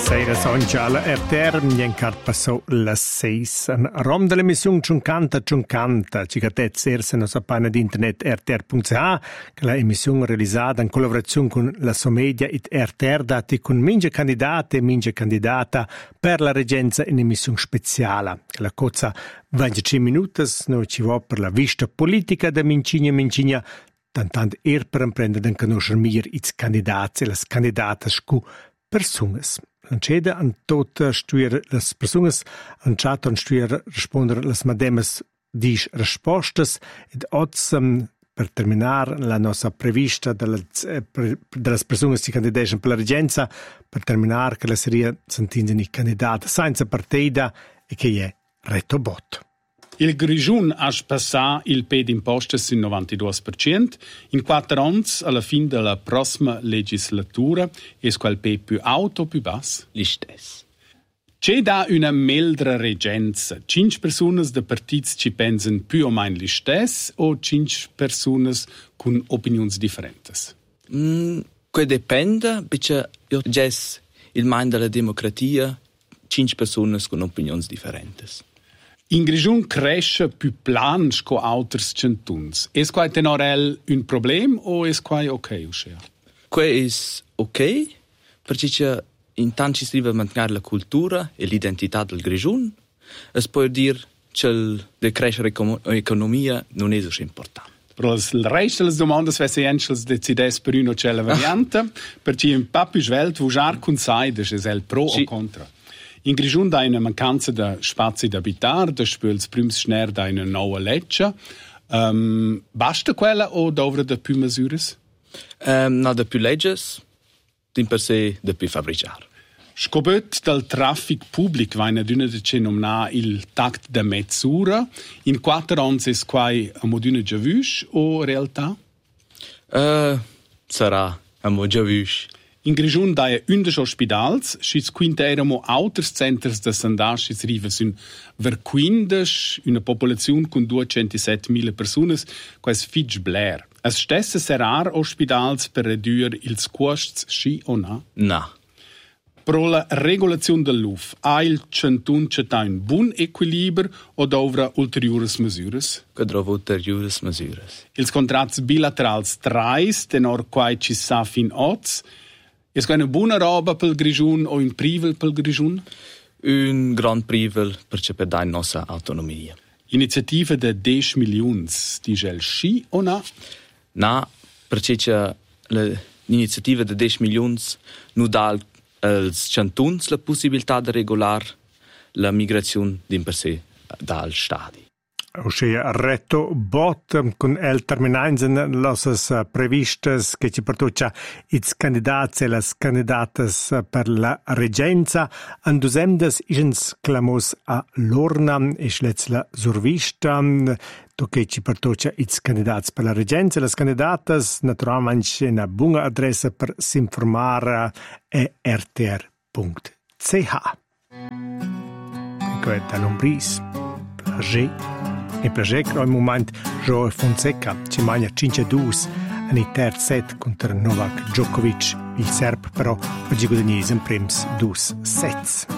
Sera Sonja alla RTR, Mienkart passò la 6. Rom dell'emissione Ciuncanta, Cicatet serse nos appana di internet rtr.ch, che la emissione realizzata in collaborazione con la Somedia e RTR, dati con minge candidate e minge candidata per la reggenza in emissione speciale. La cozza 25 minuti, noi ci va per la vista politica da Mincigna, tant per imprendere a conoscere meglio i candidati e le candidate scu personas. Anceda an tot stuir las personas an chat an stuir rispondere las mademas dis rispostas ed oz per terminar la nostra prevista delle persone che si candidano per la reggenza, per terminar che la serie sentindono i candidati senza partita e che è retobot. Il Grigiun ha passato il ped imposto sul 92%, in 4 anni alla fine della prossima legislatura è quel ped più alto o più basso? L'istess. C'è da una meldra reggenza? 5 persone da partiti ci pensano più o meno l'istess o 5 persone con opinioni differenti? Che dipende, perché io già il mind della democrazia 5 persone con opinioni differenti. In Grigiun cresce più plans che altri cantoni. È questo tenorel un problema o è questo ok? Questo è ok, perché intanto ci si deve mantenere la cultura e l'identità del Grigiun. E si può dire che la crescere l'economia non è così importante. Però il resto delle domande si decide per una o c'è variante, perché un po' più svelto, usare conside, è il pro o contro. In Grigiun da una mancanza di spazi da abitare, da spült prima schnell da una nuova legge. Basta quella o dovrebbe più misure? No, da più leggi, in per sé da più fabbricare. Scopet del traffic pubblico va in una denomina il tact da mezz'ora. In 4 anni è quai a moduna già visto o realtà? Sarà a mo già visto. In Grigiun da 11 ospedals, schis quinta eramo auters centers de sandasch is riva sun ver 15, una popolazione con 207.000 personas, quais fitch blair. Es stesse serar ospedals per redurre ils costs sci o na? Na. Pro la regolazione del LUF, ha il cantun c'è un buon equilibrio o dovrà ulteriores misures? Che dovrà ulteriores misures. Ils contrats bilaterals trais, tenor quai ci sa fin oz, è una buona roba per il Grigiun o un privel per il Grigiun? Un gran privel perché per dare nostra autonomia. Iniziativa di 10 milioni, dice il sì o no? No, perché l'iniziativa di 10 milioni non dà als cantons la possibilità di regolare la migrazione di per sé dal stadi. Ossia retto bot con el terminanzen losas previstas che ci portoccia its candidats e las candidatas per la reggenza andusemdes isens clamos a Lorna e schlez la survista to che ci portoccia its candidats per la reggenza las candidatas naturalmente una buona adressa per s'informare è rtr.ch. Ecco è Lombris e per al moment Joe Fonseca ci magna 5-2 in terzo set contro Novak Djokovic. Il serb però oggi guadagna in prims 2 sets.